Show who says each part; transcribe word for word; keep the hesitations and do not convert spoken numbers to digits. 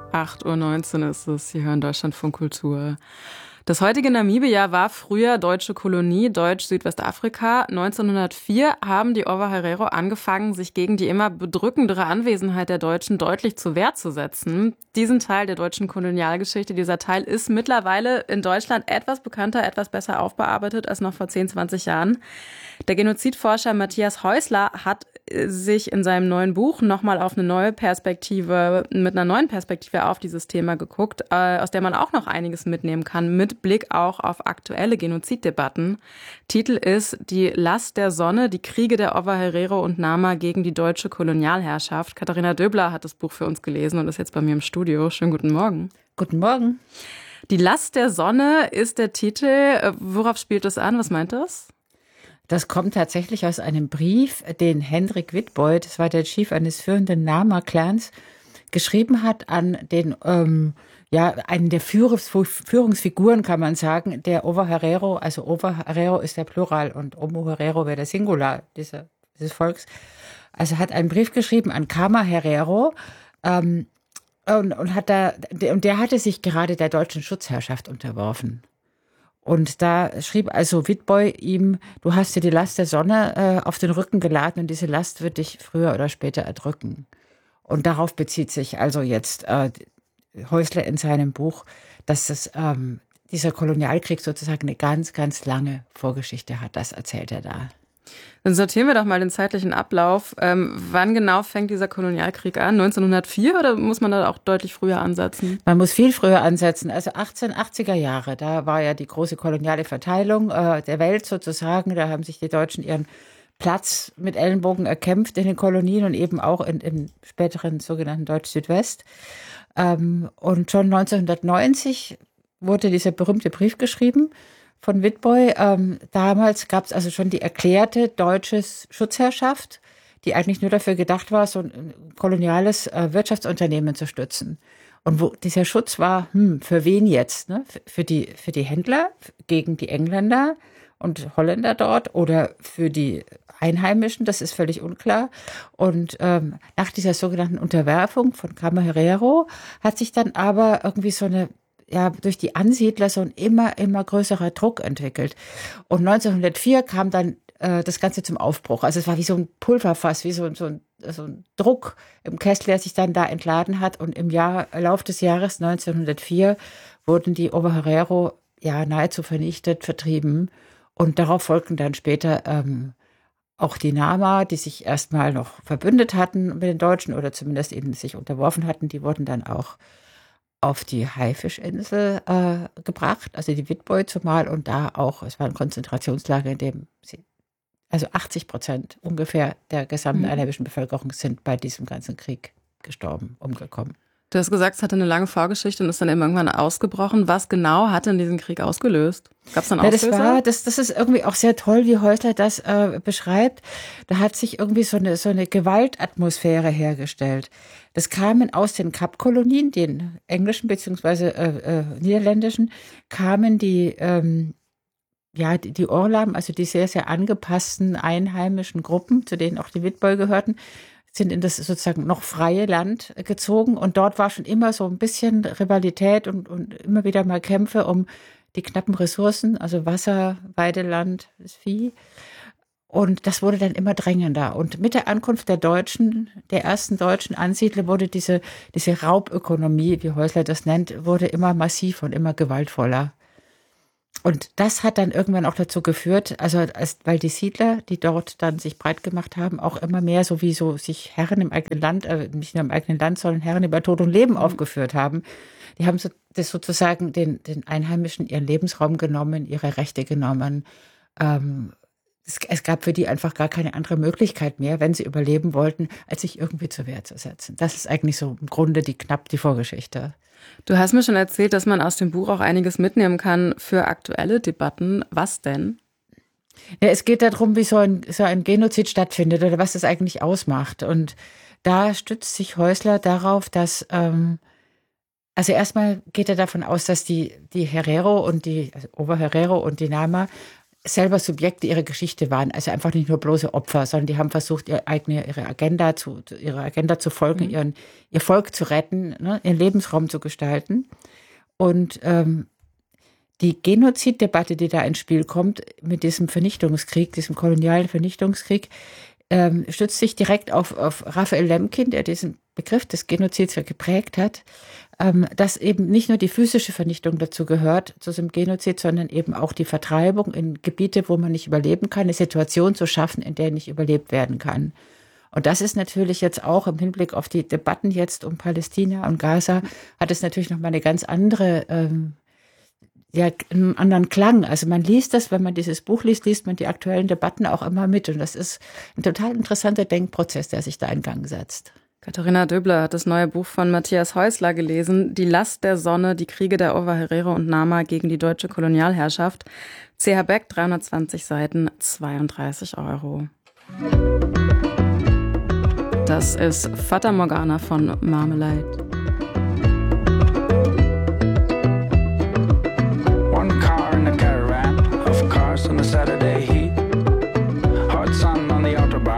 Speaker 1: acht Uhr neunzehn ist es. Sie hören Deutschlandfunk Kultur. Das heutige Namibia war früher deutsche Kolonie, Deutsch-Südwestafrika. neunzehnhundertvier haben die Ovaherero angefangen, sich gegen die immer bedrückendere Anwesenheit der Deutschen deutlich zur Wehr zu setzen. Diesen Teil der deutschen Kolonialgeschichte, dieser Teil ist mittlerweile in Deutschland etwas bekannter, etwas besser aufbearbeitet als noch vor zehn, zwanzig Jahren. Der Genozidforscher Matthias Häusler hat sich in seinem neuen Buch nochmal auf eine neue Perspektive, mit einer neuen Perspektive auf dieses Thema geguckt, äh, aus der man auch noch einiges mitnehmen kann, mit Blick auch auf aktuelle Genoziddebatten. Titel ist Die Last der Sonne, die Kriege der Ovaherero und Nama gegen die deutsche Kolonialherrschaft. Katharina Döbler hat das Buch für uns gelesen und ist jetzt bei mir im Studio. Schönen guten Morgen.
Speaker 2: Guten Morgen.
Speaker 1: Die Last der Sonne ist der Titel. Worauf spielt das an? Was meint das?
Speaker 2: Das kommt tatsächlich aus einem Brief, den Hendrik Witbooi, das war der Chief eines führenden Nama-Clans, geschrieben hat an den, ähm, ja, einen der Führungs- Führungsfiguren, kann man sagen, der Ovaherero. Also Ovaherero ist der Plural und Omoherero wäre der Singular dieser, dieses Volks. Also hat einen Brief geschrieben an Kamaherero, ähm, und, und hat da, und der hatte sich gerade der deutschen Schutzherrschaft unterworfen. Und da schrieb also Witbooi ihm, du hast dir die Last der Sonne äh, auf den Rücken geladen und diese Last wird dich früher oder später erdrücken. Und darauf bezieht sich also jetzt äh, Häusler in seinem Buch, dass es, ähm, dieser Kolonialkrieg sozusagen eine ganz, ganz lange Vorgeschichte hat. Das erzählt er da.
Speaker 1: Dann sortieren wir doch mal den zeitlichen Ablauf. Ähm, wann genau fängt dieser Kolonialkrieg an? neunzehnhundertvier oder muss man da auch deutlich früher ansetzen?
Speaker 2: Man muss viel früher ansetzen. Also achtzehnhundertachtziger Jahre, da war ja die große koloniale Verteilung äh, der Welt sozusagen. Da haben sich die Deutschen ihren Platz mit Ellenbogen erkämpft in den Kolonien und eben auch in, im späteren sogenannten Deutsch-Südwest. Ähm, und schon neunzehnhundertneunzig wurde dieser berühmte Brief geschrieben von Witbooi. Ähm, damals gab es also schon die erklärte deutsche Schutzherrschaft, die eigentlich nur dafür gedacht war, so ein koloniales äh, Wirtschaftsunternehmen zu stützen. Und wo dieser Schutz war, hm, für wen jetzt? Ne? Für die, für die Händler gegen die Engländer und Holländer dort oder für die Einheimischen, das ist völlig unklar. Und ähm, nach dieser sogenannten Unterwerfung von Kamaherero hat sich dann aber irgendwie so eine, ja, durch die Ansiedler so ein immer, immer größerer Druck entwickelt. Und neunzehnhundertvier kam dann äh, das Ganze zum Aufbruch. Also es war wie so ein Pulverfass, wie so, so, ein, so ein Druck im Kessel, der sich dann da entladen hat. Und im Jahr, Lauf des Jahres neunzehnhundertvier wurden die Ovaherero ja nahezu vernichtet, vertrieben. Und darauf folgten dann später ähm, auch die Nama, die sich erstmal noch verbündet hatten mit den Deutschen oder zumindest eben sich unterworfen hatten. Die wurden dann auch auf die Haifischinsel äh, gebracht, also die Witbooi zumal, und da auch, es war ein Konzentrationslager, in dem sie, also achtzig Prozent ungefähr der gesamten
Speaker 1: Mhm.
Speaker 2: einheimischen Bevölkerung sind bei diesem ganzen Krieg gestorben, umgekommen.
Speaker 1: Du hast gesagt, es hatte eine lange Vorgeschichte und ist dann irgendwann ausgebrochen. Was genau hat denn diesen Krieg ausgelöst? Gab es dann
Speaker 2: Ja, das
Speaker 1: Auslöser?
Speaker 2: war, das, das ist irgendwie auch sehr toll, wie Häusler das äh, beschreibt. Da hat sich irgendwie so eine, so eine Gewaltatmosphäre hergestellt. Das kamen aus den Kapkolonien, den englischen beziehungsweise äh, äh, niederländischen, kamen die, ähm, ja, die, die Orlam, also die sehr, sehr angepassten einheimischen Gruppen, zu denen auch die Witbooi gehörten, sind in das sozusagen noch freie Land gezogen. Und dort war schon immer so ein bisschen Rivalität und, und immer wieder mal Kämpfe um die knappen Ressourcen, also Wasser, Weideland, das Vieh. Und das wurde dann immer drängender. Und mit der Ankunft der Deutschen, der ersten deutschen Ansiedler, wurde diese, diese Raubökonomie, wie Häusler das nennt, wurde immer massiver und immer gewaltvoller. Und das hat dann irgendwann auch dazu geführt, also als, weil die Siedler, die dort dann sich breit gemacht haben, auch immer mehr sowieso sich Herren im eigenen Land, äh, nicht nur im eigenen Land, sondern Herren über Tod und Leben mhm. aufgeführt haben. Die haben so, das sozusagen den, den Einheimischen ihren Lebensraum genommen, ihre Rechte genommen. Ähm, es, es gab für die einfach gar keine andere Möglichkeit mehr, wenn sie überleben wollten, als sich irgendwie zur Wehr zu setzen. Das ist eigentlich so im Grunde die knapp die Vorgeschichte.
Speaker 1: Du hast mir schon erzählt, dass man aus dem Buch auch einiges mitnehmen kann für aktuelle Debatten. Was denn?
Speaker 2: Ja, es geht darum, wie so ein, so ein Genozid stattfindet oder was das eigentlich ausmacht. Und da stützt sich Häusler darauf, dass, ähm, also erstmal geht er davon aus, dass die, die Herero und die, also Ovaherero und die Nama selber Subjekte ihrer Geschichte waren, also einfach nicht nur bloße Opfer, sondern die haben versucht, ihre eigene ihre Agenda zu ihrer Agenda zu folgen, mhm. ihren ihr Volk zu retten, ne, ihren Lebensraum zu gestalten. Und ähm, die Genoziddebatte, die da ins Spiel kommt, mit diesem Vernichtungskrieg, diesem kolonialen Vernichtungskrieg, ähm, stützt sich direkt auf, auf Raphael Lemkin, der diesen Begriff des Genozids geprägt hat, ähm, dass eben nicht nur die physische Vernichtung dazu gehört, zu diesem Genozid, sondern eben auch die Vertreibung in Gebiete, wo man nicht überleben kann, eine Situation zu schaffen, in der nicht überlebt werden kann. Und das ist natürlich jetzt auch im Hinblick auf die Debatten jetzt um Palästina und Gaza, hat es natürlich nochmal eine ganz andere ähm, ja, einen anderen Klang. Also man liest das, wenn man dieses Buch liest, liest man die aktuellen Debatten auch immer mit. Und das ist ein total interessanter Denkprozess, der sich da in Gang setzt.
Speaker 1: Katharina Döbler hat das neue Buch von Matthias Häusler gelesen, Die Last der Sonne, die Kriege der Ovaherero und Nama gegen die deutsche Kolonialherrschaft. C H Beck, dreihundertzwanzig Seiten, zweiunddreißig Euro. Das ist Fata Morgana von Marmalade.
Speaker 3: On a Saturday, he